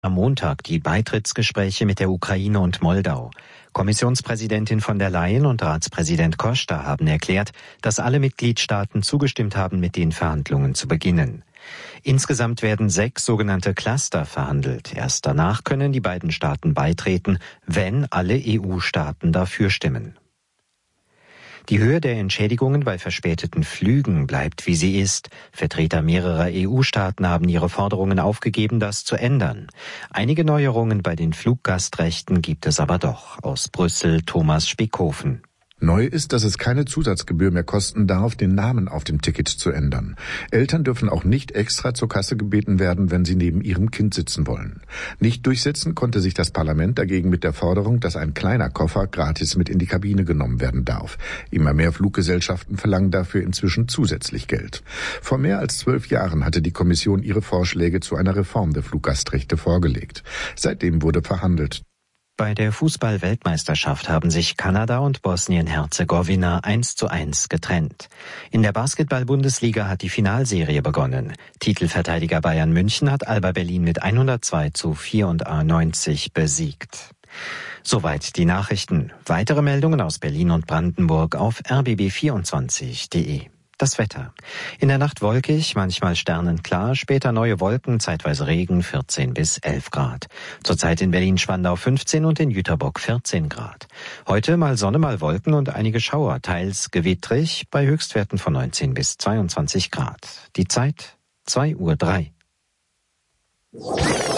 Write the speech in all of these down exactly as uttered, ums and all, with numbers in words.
Am Montag die Beitrittsgespräche mit der Ukraine und Moldau. Kommissionspräsidentin von der Leyen und Ratspräsident Costa haben erklärt, dass alle Mitgliedstaaten zugestimmt haben, mit den Verhandlungen zu beginnen. Insgesamt werden sechs sogenannte Cluster verhandelt. Erst danach können die beiden Staaten beitreten, wenn alle E U-Staaten dafür stimmen. Die Höhe der Entschädigungen bei verspäteten Flügen bleibt, wie sie ist. Vertreter mehrerer E U-Staaten haben ihre Forderungen aufgegeben, das zu ändern. Einige Neuerungen bei den Fluggastrechten gibt es aber doch. Aus Brüssel Thomas Spickhofen. Neu ist, dass es keine Zusatzgebühr mehr kosten darf, den Namen auf dem Ticket zu ändern. Eltern dürfen auch nicht extra zur Kasse gebeten werden, wenn sie neben ihrem Kind sitzen wollen. Nicht durchsetzen konnte sich das Parlament dagegen mit der Forderung, dass ein kleiner Koffer gratis mit in die Kabine genommen werden darf. Immer mehr Fluggesellschaften verlangen dafür inzwischen zusätzlich Geld. Vor mehr als zwölf Jahren hatte die Kommission ihre Vorschläge zu einer Reform der Fluggastrechte vorgelegt. Seitdem wurde verhandelt. Bei der Fußball-Weltmeisterschaft haben sich Kanada und Bosnien-Herzegowina eins zu eins getrennt. In der Basketball-Bundesliga hat die Finalserie begonnen. Titelverteidiger Bayern München hat Alba Berlin mit hundertzwei zu vierundneunzig besiegt. Soweit die Nachrichten. Weitere Meldungen aus Berlin und Brandenburg auf r b b vierundzwanzig punkt d e. Das Wetter. In der Nacht wolkig, manchmal sternenklar, später neue Wolken, zeitweise Regen, vierzehn bis elf Grad. Zurzeit in Berlin-Spandau fünfzehn und in Jüterbock vierzehn Grad. Heute mal Sonne, mal Wolken und einige Schauer, teils gewittrig, bei Höchstwerten von neunzehn bis zweiundzwanzig Grad. Die Zeit zwei Uhr drei. Und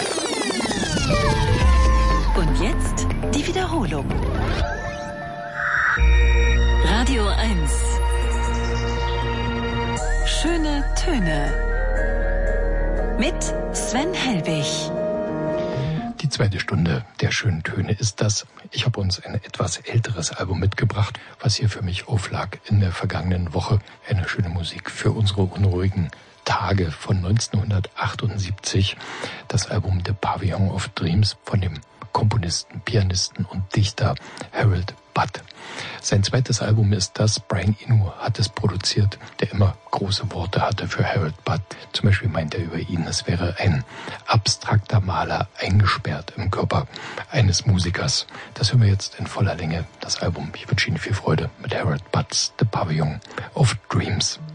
jetzt die Wiederholung. Radio eins. Schöne Töne mit Sven Helbig. Die zweite Stunde der schönen Töne ist das. Ich habe uns ein etwas älteres Album mitgebracht, was hier für mich auflag in der vergangenen Woche. Eine schöne Musik für unsere unruhigen Tage von neunzehnhundertachtundsiebzig. Das Album The Pavilion of Dreams von dem Komponisten, Pianisten und Dichter Harold Budd. Sein zweites Album ist das. Brian Eno hat es produziert, der immer große Worte hatte für Harold Budd. Zum Beispiel meint er über ihn, es wäre ein abstrakter Maler eingesperrt im Körper eines Musikers. Das hören wir jetzt in voller Länge, das Album. Ich wünsche Ihnen viel Freude mit Harold Budds The Pavilion of Dreams.